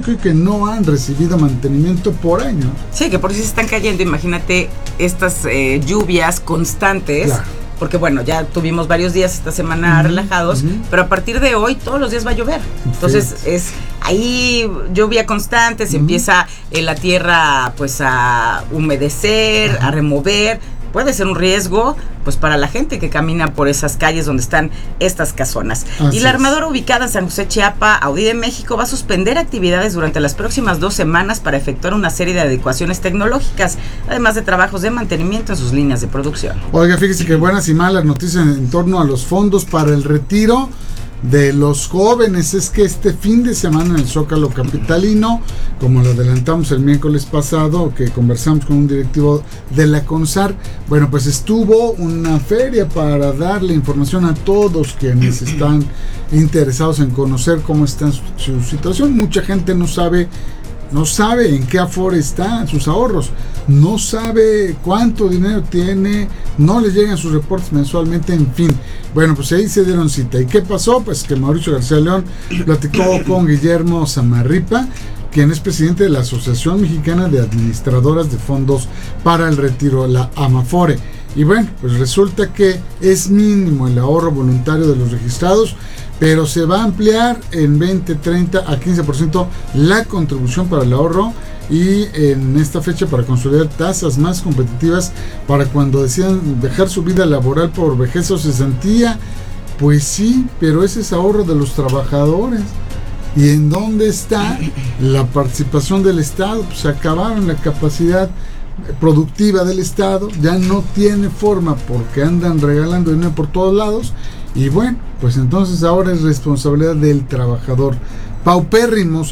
público y que no han recibido mantenimiento por años. Sí, que por si se están cayendo, imagínate estas lluvias constantes. Claro. Porque bueno, ya tuvimos varios días esta semana relajados, pero a partir de hoy todos los días va a llover. Entonces es ahí lluvia constante, se empieza la tierra pues a humedecer, a remover. Puede ser un riesgo pues para la gente que camina por esas calles donde están estas casonas. Así y la es. armadora ubicada en San José, Chiapa, Audi de México, va a suspender actividades durante las próximas 2 semanas para efectuar una serie de adecuaciones tecnológicas, además de trabajos de mantenimiento en sus líneas de producción. Oiga, fíjese que buenas y malas noticias en torno a los fondos para el retiro de los jóvenes. Es que este fin de semana en el Zócalo capitalino, como lo adelantamos el miércoles pasado, que conversamos con un directivo de la CONSAR, bueno, pues estuvo una feria para darle información a todos quienes están interesados en conocer cómo está su situación. Mucha gente no sabe en qué afore están sus ahorros, no sabe cuánto dinero tiene, no les llegan sus reportes mensualmente, en fin. Bueno, pues ahí se dieron cita. ¿Y qué pasó? Pues que Mauricio García León platicó con Guillermo Zamarripa, quien es presidente de la Asociación Mexicana de Administradoras de Fondos para el Retiro, la AMAFORE. Y bueno, pues resulta que es mínimo el ahorro voluntario de los registrados, pero se va a ampliar en 20, 30 a 15% la contribución para el ahorro, y en esta fecha para consolidar tasas más competitivas para cuando decidan dejar su vida laboral por vejez o cesantía. Pues sí, pero ese es ahorro de los trabajadores. ¿Y en dónde está la participación del Estado? Pues se acabaron la capacidad productiva del Estado, ya no tiene forma porque andan regalando dinero por todos lados. Y bueno, pues entonces ahora es responsabilidad del trabajador. Paupérrimos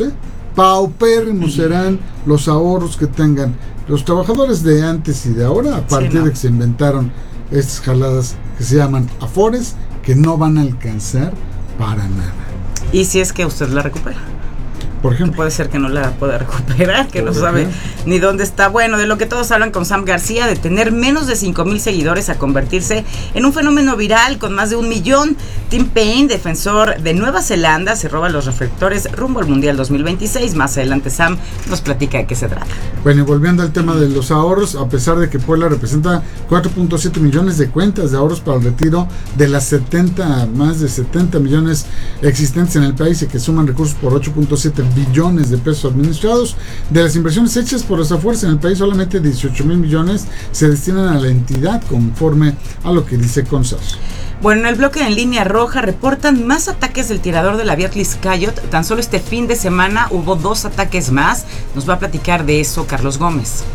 serán los ahorros que tengan los trabajadores de antes y de ahora, a partir de que se inventaron estas jaladas que se llaman afores, que no van a alcanzar para nada. Y si es que usted la recupera. Por ejemplo, puede ser que no la pueda recuperar, que no sabe ni dónde está. Bueno, de lo que todos hablan con Sam García, de tener menos de 5,000 seguidores a convertirse en un fenómeno viral con más de 1 millón. Tim Payne, defensor de Nueva Zelanda, se roba los reflectores rumbo al Mundial 2026. Más adelante Sam nos platica de qué se trata. Bueno, y volviendo al tema de los ahorros, a pesar de que Puebla representa 4.7 millones de cuentas de ahorros para el retiro de las más de 70 millones existentes en el país, y que suman recursos por 8.7 billones de pesos administrados, de las inversiones hechas por esa fuerza en el país, solamente 18,000 millones se destinan a la entidad, conforme a lo que dice CONSAR. Bueno, en el bloque en Línea Roja reportan más ataques del tirador de la Beatriz Izcayot. Tan solo este fin de semana hubo 2 ataques más. Nos va a platicar de eso Carlos Gómez.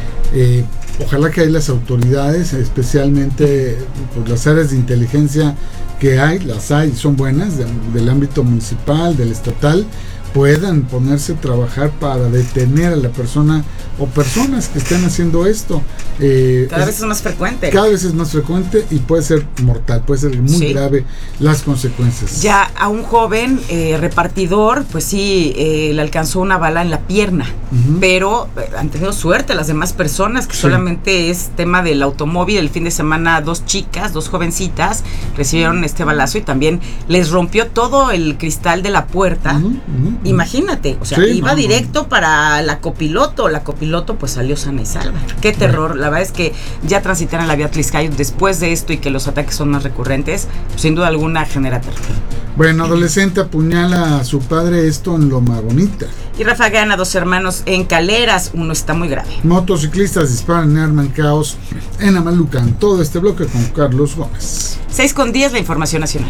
Ojalá que hay las autoridades, especialmente pues, las áreas de inteligencia que hay, son buenas, del ámbito municipal, del estatal, puedan ponerse a trabajar para detener a la persona o personas que estén haciendo esto. Cada vez es más frecuente. Cada vez es más frecuente y puede ser mortal, puede ser muy grave las consecuencias. Ya a un joven repartidor, pues sí, le alcanzó una bala en la pierna, pero han tenido suerte las demás personas, que solamente es tema del automóvil. El fin de semana 2 jovencitas, recibieron este balazo y también les rompió todo el cristal de la puerta. Imagínate, o sea, iba directo para la copiloto pues salió sana y salva. Qué terror. La verdad es que ya transitar en la Beatriz Izcayot después de esto y que los ataques son más recurrentes, pues, sin duda alguna genera terror. Bueno, adolescente apuñala a su padre, esto en Loma Bonita. Y rafaguean a 2 hermanos en Caleras, uno está muy grave. Motociclistas disparan y arman caos en Amalucan. Todo este bloque con Carlos Gómez. 6:10, la información nacional.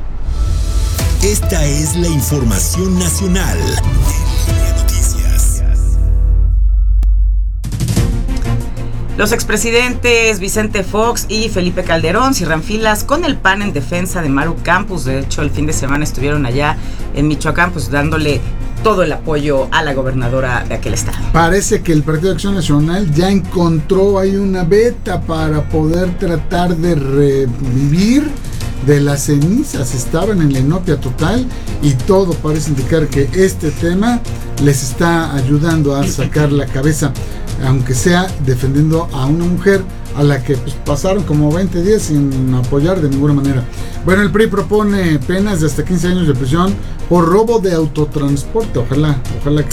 Esta es la información nacional. Los expresidentes Vicente Fox y Felipe Calderón cierran filas con el PAN en defensa de Maru Campos. De hecho, el fin de semana estuvieron allá en Michoacán, pues dándole todo el apoyo a la gobernadora de aquel estado. Parece que el Partido de Acción Nacional ya encontró ahí una beta para poder tratar de revivir de las cenizas. Estaban en la inopia total y todo parece indicar que este tema les está ayudando a sacar la cabeza, aunque sea defendiendo a una mujer a la que pues, pasaron como 20 días sin apoyar de ninguna manera. Bueno, el PRI propone penas de hasta 15 años de prisión por robo de autotransporte. Ojalá que